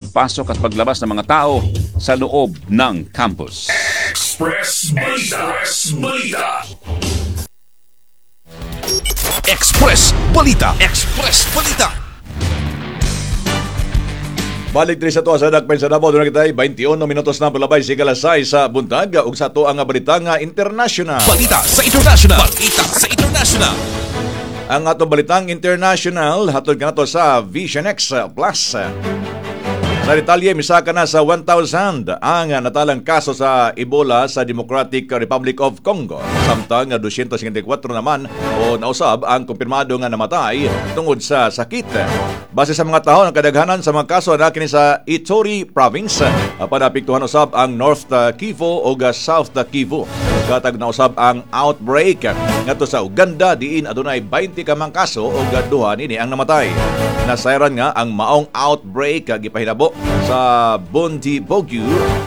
pagpasok at paglabas ng mga tao sa loob ng campus. Express Balita. Express Balita. Express Balita. Balik diri sa tuwa sa Dakpen sa Davao. Doon kita 21 minutos na palabay si kalasay sa buntag ug sa tuwa nga balita nga international. Balita sa international. Balita sa international. Ang atong balitang international hatod kanato sa Vision X Plus. Sa detalye, misaka na sa 1,000 ang natalang kaso sa Ebola sa Democratic Republic of Congo. Samtang 254 naman o nausab ang kumpirmado nga namatay tungod sa sakit. Base sa mga taon, ang kadaghanan sa mga kaso na kini sa Ituri Province. Panapiktuhan usab ang North Kivu o South Kivu. Katag na usab ang outbreak ngadto sa Uganda diin adunay 20 ka mang kaso o duha nini ang namatay. Nasayran nga ang maong outbreak gipahinabo sa Bundibugyo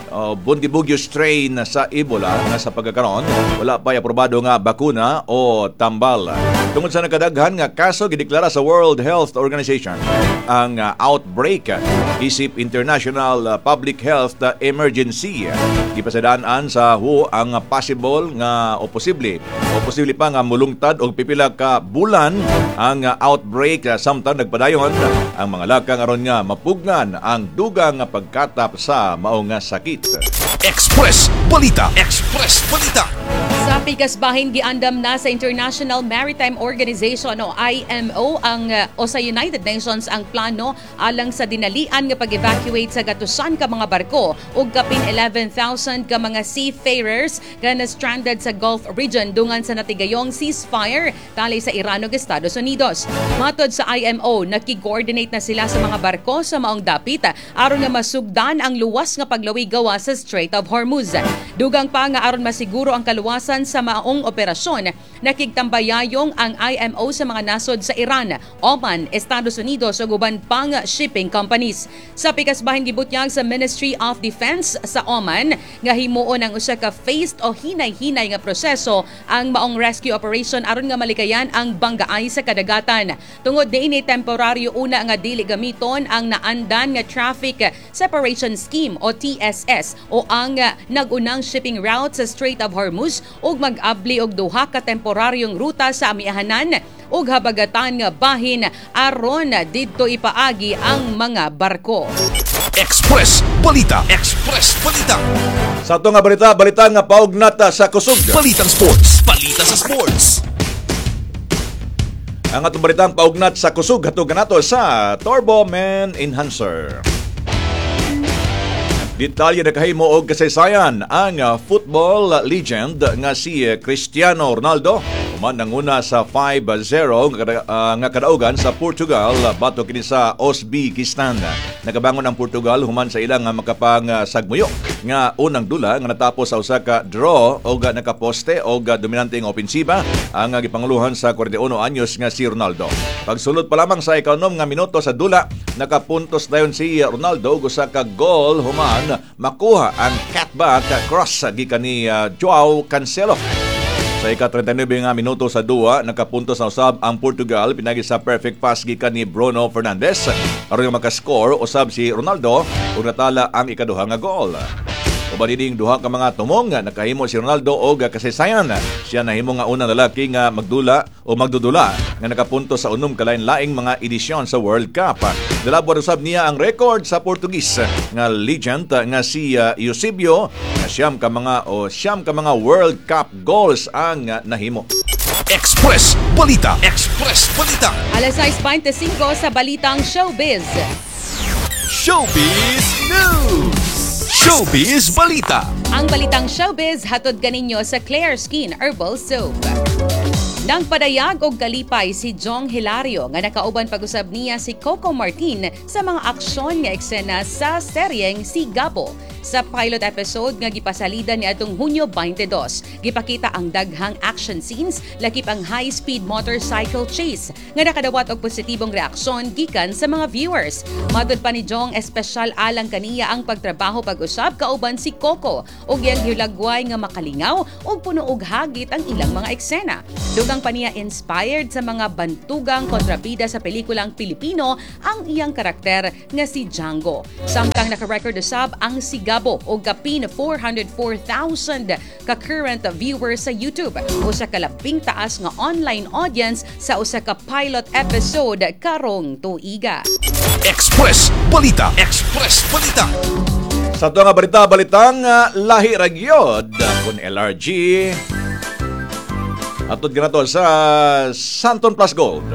strain sa Ebola na sa pagkakaroon wala pa aprobado nga bakuna o tambal. Tungod sa nakadaghan nga kaso gideklara sa World Health Organization ang outbreak isip international public health emergency. Gipasadaan sa WHO ang possible nga o posible pa nga mulungtad og pipila ka bulan ang outbreak samtang nagpadayon ang mga lakang aron nga mapugnan ang dugang nga pagkatap sa maong nga sakit. Express Balita. Express Balita. Sa pikas bahin giandam na sa International Maritime Organization o IMO o sa United Nations ang plano alang sa dinalian nga pag-evacuate sa gatusan ka mga barko ug kapin 11,000 ka mga seafarers nga na stranded sa Gulf region dungan sa natigayong ceasefire tali sa Iran ug Estados Unidos. Matod sa IMO, nakig-coordinate na sila sa mga barko sa maong dapit aron nga masugdan ang luwas nga paglawig gawa sa Strait of Hormuz. Dugang pa nga aron masiguro ang kaluwasan sa maong operasyon, nakigtambayayong ang IMO sa mga nasod sa Iran, Oman, Estados Unidos ug uban pang shipping companies. Sa pikas bahin gibutyag sa Ministry of Defense sa Oman nga himuon ang usa ka phased o hinay-hinay nga proseso ang maong rescue operation aron nga malikayan ang banggaay sa kadagatan. Tungod niini temporaryo una nga dili gamiton ang naandan nga traffic separation scheme o TSS o ang nagunang shipping route sa Strait of Hormuz ug mag-abli og duha ka temporaryong ruta sa amiahanan ug habagatan nga bahin aron didto ipaagi ang mga barko. Express Balita. Express Balita. Sa ito nga balita nga paugnat sa kusog. Balitang sports. Balita sa sports. Ang atong balitang paugnat sa kusog hatod kanato sa Turbo Man Enhancer. Detalye na kahimo og kasaysayan ang football legend nga si Cristiano Ronaldo. Human nanguna sa 5-0 nga kadaugan sa Portugal batok kini sa Uzbekistan. Nagabangon ang Portugal human sa ilang makapang sagmuyo nga unang dula nga natapos sa usa ka draw o nakaposte o dominanteng opensiba ang gipanguluhan sa 41 anyos nga si Ronaldo. Pagsulod pa lamang sa ikanom nga minuto sa dula, nakapuntos dayon si Ronaldo og usa ka goal human makuha ang cutback cross gikan ni Joao Cancelo. Sa ika-39 nga minuto sa duwa, nakapuntos na usab ang Portugal pinagi sa perfect pass gikan ni Bruno Fernandes aron nga makascore usab si Ronaldo ug natala ang ikaduha nga goal. Ubaniding duha ka mga tumong nga nakahimo si Ronaldo og kasaysayan. Siya nahimo nga unang lalaki nga magdudula nga nakapunto sa unom kalain-laing mga edisyon sa World Cup. Dalabor usab niya ang record sa Portuguese nga legend nga si Eusebio na siyam ka mga World Cup goals ang nahimo. Express Balita. Express Balita. Alas 6:25 sa Balitang Showbiz. Showbiz News. Showbiz Balita. Ang Balitang Showbiz hatod kaninyo sa Claire Skin Herbal Soap. Nang padayag og kalipay si Jong Hilario nga nakauban pag-usab niya si Coco Martin sa mga aksyon nga eksena sa seryeng Si Gabo. Sa pilot episode nga gipasalida ni atong Hunyo 22, gipakita ang daghang action scenes lakip ang high-speed motorcycle chase nga nakadawat og positibong reaksyon gikan sa mga viewers. Matod pa ni Jong, espesyal alang kaniya ang pagtrabaho pag-usab kauban si Coco ug yang hilagway nga makalingaw ug puno og hagit ang ilang mga eksena. Dugang pa niya inspired sa mga bantugang kontrabida sa pelikulang Pilipino ang iyang karakter nga si Django. Samtang naka-record usab ang Sigabo o gapin 404,000 ka-current viewers sa YouTube. Usa ka labing taas nga online audience sa usa ka pilot episode karong tuiga. Express Balita. Express Balita. Sa ito nga balita-balitang lahi ragyod kun LRG atod ganato sa Santon Plus Gold.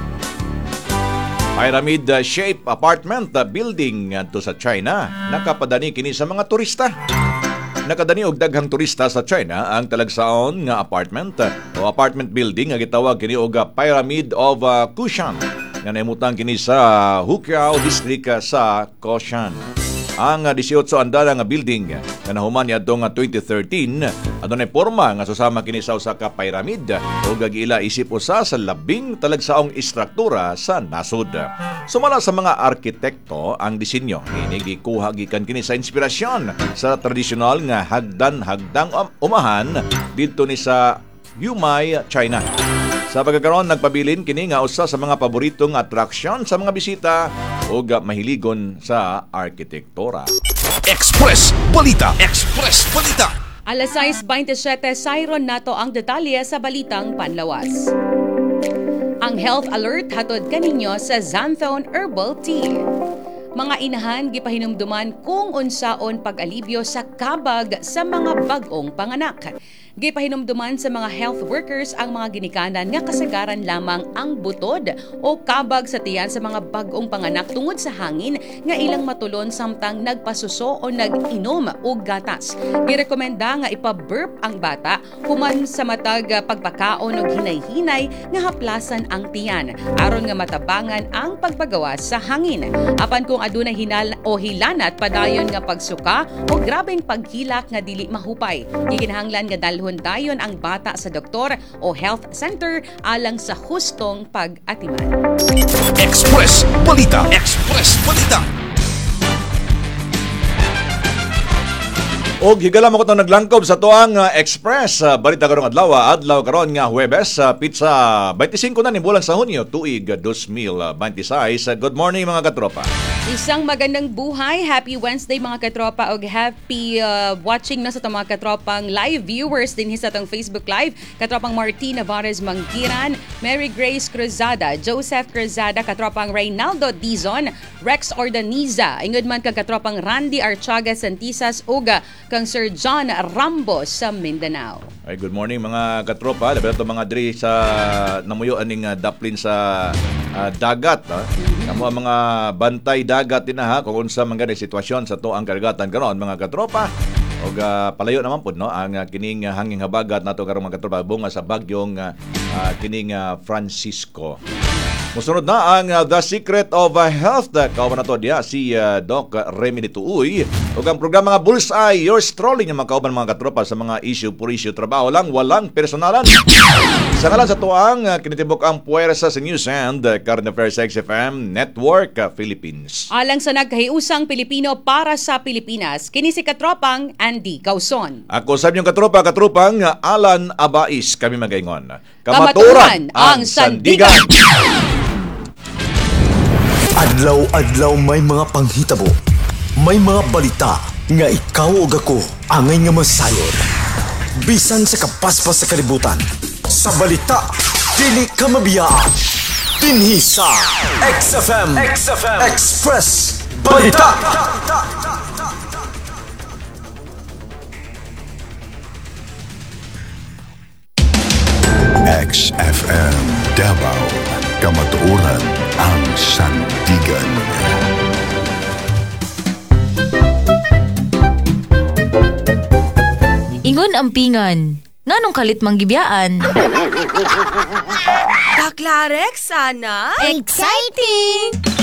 Pyramid shape apartment building to sa China nakapadani kini sa mga turista. Nakadani og daghang turista sa China ang talagsaon nga apartment o apartment building nga gitawag kini og Pyramid of Kushan nga nahimutang kini sa Huqiao district sa Kushan. Ang 18 andara nga building nga nahuman niadtong 2013 adunay porma nga susama kini sa usa ka pyramid ug giila isip usa sa labing talagsaong istruktura sa nasod. Sumala sa mga arkitekto ang disenyo kini gikuha gikan kini sa inspirasyon sa tradisyonal nga hagdan-hagdang umahan didto ni sa Yumay, China. Sa pagkakaroon, nagpabilin kini nga usa sa mga paboritong atraksyon sa mga bisita o mahiligon sa arkitektura. Express Balita. Express Balita. Alas 6:27 sayron nato ang detalye sa balitang panlawas. Ang health alert hatod kaninyo sa Xanthone Herbal Tea. Mga inahan gipahinumduman kung unsaon pag-alibyo sa kabag sa mga bag-ong panganak. Gipahinumduman sa mga health workers ang mga ginikanan nga kasagaran lamang ang butod o kabag sa tiyan sa mga bag-ong panganak tungod sa hangin nga ilang matulon samtang nagpasuso o nag-inom og gatas. Girekomenda nga ipa-burp ang bata human sa matag pagpakaon og hinay-hinay nga haplasan ang tiyan aron nga matabangan ang pagpagawas sa hangin. Apan kung adunay hinal o hilanat padayon nga pagsuka o grabeng paghilak nga dili mahupay, gikinahanglan nga dalhon dayon ang bata sa doktor o health center alang sa hustong pag-atiman. Express Balita. Express Balita. Og higala mo ko itong naglangkob sa tuang Express balita karong adlaw karon nga Huwebes pizza 25 na ni bulan sa Hunyo tuig 2026. Good morning mga katropa. Isang magandang buhay, happy Wednesday mga katropa og happy watching na sa itong mga katropang live viewers din sa itong Facebook Live. Katropang Martina Vares Mangkiran, Mary Grace Cruzada, Joseph Cruzada, katropang Reynaldo Dizon, Rex Ordaniza, ingod man kag katropang Randy Archaga Santisas uga kang Sir John Rambos sa Mindanao. Ay, good morning mga katropa. Labi na mga diri sa namuyo aning daplin sa dagat. Kamo ang mga bantay dagat din ha kung unsa man gani sitwasyon sa tuang karagatan karon mga katropa. Og palayo naman pud no ang kining hanging habagat nato karong mga katropa bunga sa bagyong kining Francisco. Musunod na ang The Secret of Health. Kauban na to diya si Doc Remy Nituoy. O ang programa nga Bullseye, yours truly nga makauban mga katropa sa mga issue por issue. Trabaho lang, walang personalan. Sa ngalan sa tuang, kinitibok ang puwersa sa News and Current Affairs XFM Network Philippines. Alang sa nagkahiusang Pilipino para sa Pilipinas, kini si katropang Andy Causon. Ako sa inyong katropang Alan Abais, kami magaingon. Kamaturan ang sandigan! Adlaw-adlaw may mga panghitabo, may mga balita nga ikaw ug ako angay nga masayod. Bisan sa kapaspas sa kalibutan, sa balita dili ka mabiyaan. Dinhi sa XFM Express Balita. XFM Davao. Kamatuoran ang sandigan. Ingon ampingan, nganong kalit manggibiyaan? Kaklarek sana? Exciting!